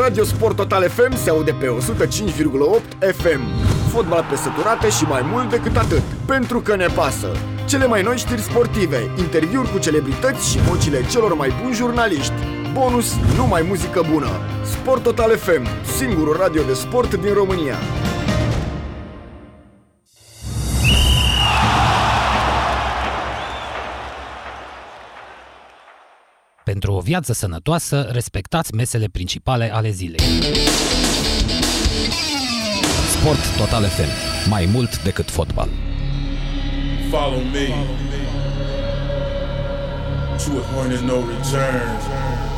Radio Sport Total FM se aude pe 105,8 FM. Fotbal pe săturate și mai mult decât atât, pentru că ne pasă. Cele mai noi știri sportive, interviuri cu celebrități și vocile celor mai buni jurnaliști. Bonus, numai muzică bună. Sport Total FM, singurul radio de sport din România. Pentru o viață sănătoasă, respectați mesele principale ale zilei. Sport Total FM. Mai mult decât fotbal. Follow me to a point of no return.